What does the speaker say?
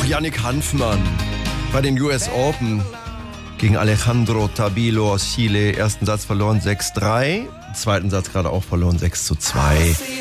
Yannick Hanfmann bei den US Open gegen Alejandro Tabilo aus Chile. Ersten Satz verloren 6-3, zweiten Satz gerade auch verloren 6-2.